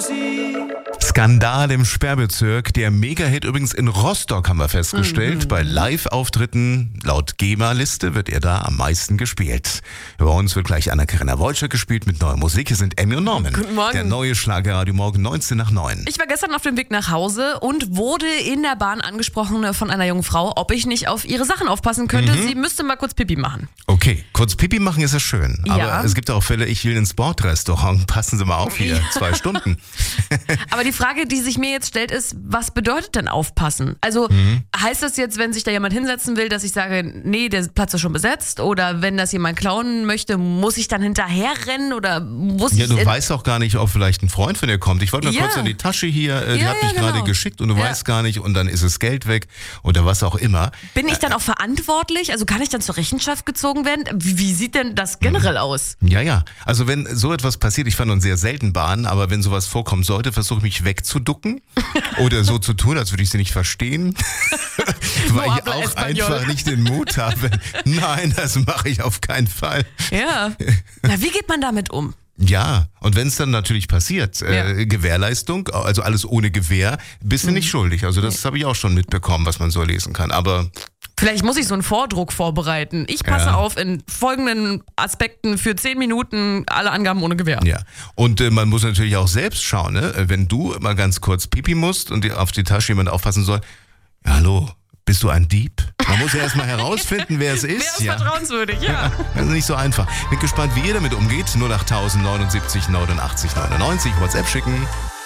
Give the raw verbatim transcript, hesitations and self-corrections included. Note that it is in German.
Skandal im Sperrbezirk. Der Mega-Hit übrigens in Rostock, haben wir festgestellt. Mhm. Bei Live-Auftritten laut GEMA-Liste wird er da am meisten gespielt. Bei uns wird gleich Anna-Karina Wolczek gespielt mit neuer Musik. Hier sind Emmy und Norman. Guten Morgen. Der neue Schlagerradio Morgen neunzehn nach neun. Ich war gestern auf dem Weg nach Hause und wurde in der Bahn angesprochen von einer jungen Frau, ob ich nicht auf ihre Sachen aufpassen könnte. Mhm. Sie müsste mal kurz Pipi machen. Okay, kurz Pipi machen ist ja schön. Aber ja. es gibt auch Fälle, ich will ins Bordrestaurant. Passen Sie mal auf hier, ja. zwei Stunden. Aber die Frage, die sich mir jetzt stellt, ist, was bedeutet denn aufpassen? Also Mhm. heißt das jetzt, wenn sich da jemand hinsetzen will, dass ich sage, nee, der Platz ist schon besetzt? Oder wenn das jemand klauen möchte, muss ich dann hinterher rennen? Oder muss Ja, ich... du in- weißt auch gar nicht, ob vielleicht ein Freund von dir kommt. Ich wollte mal Ja. kurz in die Tasche hier, äh, die Ja, hat ja, mich gerade genau. geschickt und du Ja. weißt gar nicht und dann ist das Geld weg oder was auch immer. Bin ich dann auch verantwortlich? Also kann ich dann zur Rechenschaft gezogen werden? Wie, wie sieht denn das generell aus? Ja, ja. Also wenn so etwas passiert, ich fahre nun sehr selten Bahn, aber wenn sowas vorkommen sollte, versuche ich mich wegzuducken oder so zu tun, als würde ich sie nicht verstehen, weil No ich habla auch español. einfach nicht den Mut habe. Nein, das mache ich auf keinen Fall. Ja. Na, wie geht man damit um? Ja, und wenn es dann natürlich passiert, Ja. äh, Gewährleistung, also alles ohne Gewähr, bist du nicht schuldig. Also das habe ich auch schon mitbekommen, was man so lesen kann. Aber Vielleicht muss ich so einen Vordruck vorbereiten. Ich passe Ja. auf in folgenden Aspekten für zehn Minuten, alle Angaben ohne Gewähr. ja, und äh, man muss natürlich auch selbst schauen, ne? Wenn du mal ganz kurz pipi musst und dir auf die Tasche jemand aufpassen soll, ja, hallo, bist du ein Dieb? Man muss ja erstmal herausfinden, wer es Wer ist. ist Ja. vertrauenswürdig, ja. Das ist nicht so einfach. Bin gespannt, wie ihr damit umgeht. null acht neunundsiebzig neunundachtzig neunundachtzig neunundneunzig WhatsApp schicken.